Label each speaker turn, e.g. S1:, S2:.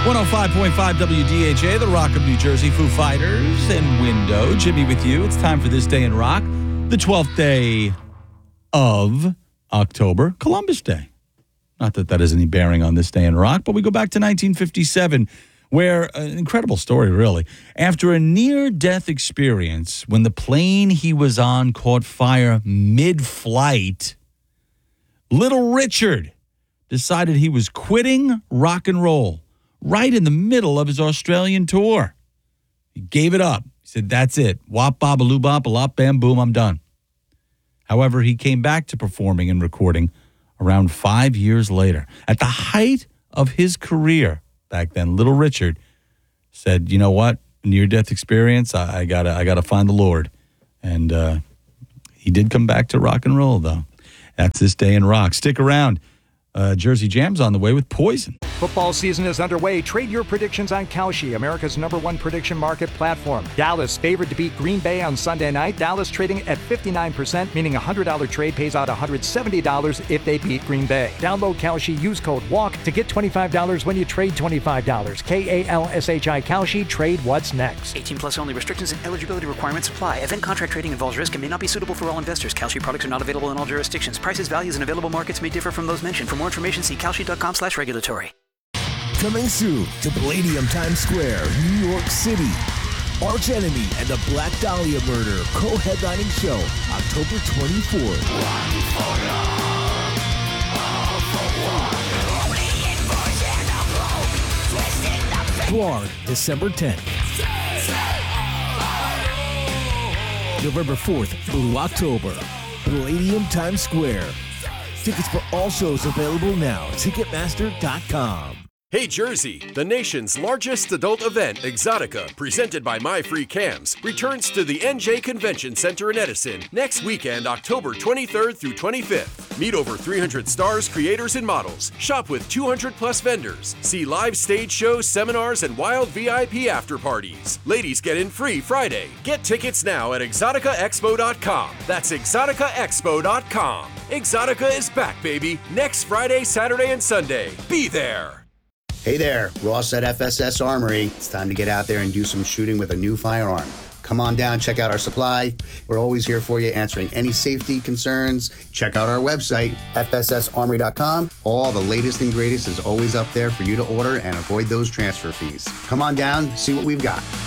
S1: 105.5 WDHA, the Rock of New Jersey, Foo Fighters, and Window. Jimmy with you. It's time for This Day in Rock, the 12th day of October, Columbus Day. Not that that has any bearing on This Day in Rock, but we go back to 1957, where an incredible story, really. After a near-death experience when the plane he was on caught fire mid-flight, Little Richard decided he was quitting rock and roll right in the middle of his Australian tour. He gave it up. He said, that's it. Wop, bop, a loo, bop, a lop, bam, boom, I'm done. However, he came back to performing and recording around 5 years later. At the height of his career back then, Little Richard said, you know what? Near-death experience, I gotta find the Lord. And he did come back to rock and roll, though. That's This Day in Rock. Stick around. Jersey Jam's on the way with Poison.
S2: Football season is underway. Trade your predictions on Kalshi, America's #1 prediction market platform. Dallas favored to beat Green Bay on Sunday night. Dallas trading at 59%, meaning a $100 trade pays out $170 if they beat Green Bay. Download Kalshi, use code WALK to get $25 when you trade $25. KALSHI Kalshi, trade what's next.
S3: 18 plus only. Restrictions and eligibility requirements apply. Event contract trading involves risk and may not be suitable for all investors. Kalshi products are not available in all jurisdictions. Prices, values, and available markets may differ from those mentioned. For more information, see kalshi.com/regulatory.
S4: Coming soon to Palladium Times Square, New York City. Arch Enemy and the Black Dahlia Murder co-headlining show, October 24th. Guard, December 10th. November 4th through October. Palladium Times Square. Tickets for all shows available now. Ticketmaster.com.
S5: Hey Jersey, the nation's largest adult event, Exotica, presented by My Free Cams, returns to the NJ Convention Center in Edison next weekend, October 23rd through 25th. Meet over 300 stars, creators, and models. Shop with 200 plus vendors. See live stage shows, seminars, and wild VIP after parties. Ladies get in free Friday. Get tickets now at exoticaexpo.com. That's exoticaexpo.com. Exotica is back, baby. Next Friday, Saturday, and Sunday. Be there.
S6: Hey there, Ross at FSS Armory. It's time to get out there and do some shooting with a new firearm. Come on down, check out our supply. We're always here for you, answering any safety concerns. Check out our website, fssarmory.com. All the latest and greatest is always up there for you to order and avoid those transfer fees. Come on down, see what we've got.